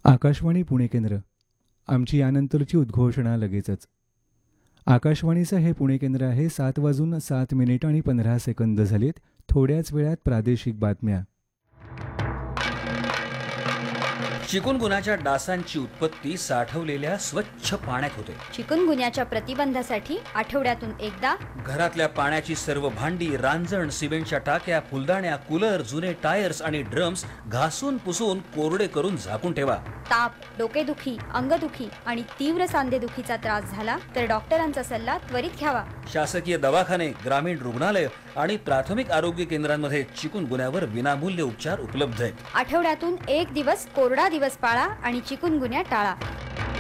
आकाशवाणी पुणे केंद्र. आमची यानंतरची उद्घोषणा लगेचच. आकाशवाणीचं हे पुणे केंद्र आहे. 7:07 झालेत. थोड्याच वेळात प्रादेशिक बातम्या. चिकुनगुन्याच्या डासांची उत्पत्ती साठवलेल्या स्वच्छ पाण्यात होते. चिकुनगुन्याच्या प्रतिबंधासाठी आठवड्यातून एकदा घरातल्या पाण्याची सर्व भांडी, रांजण, सिमेंटच्या टाक्या, फुलदाण्या, कूलर, जुने टायर्स आणि ड्रम्स घासून पुसून कोरडे करून झाकून ठेवा. ताप, डोकेदुखी, अंगदुखी आणि तीव्र सांधेदुखीचा त्रास झाला तर डॉक्टरांचा सल्ला त्वरित घ्यावा. शासकीय दवाखाने, ग्रामीण रुग्णालय आणि प्राथमिक आरोग्य केंद्रांमध्ये चिकुनगुन्यावर विनामूल्य उपचार उपलब्ध आहेत. आठवड्यातून एक दिवस कोरडा दिवस पाळा आणि चिकुनगुन्या टाळा.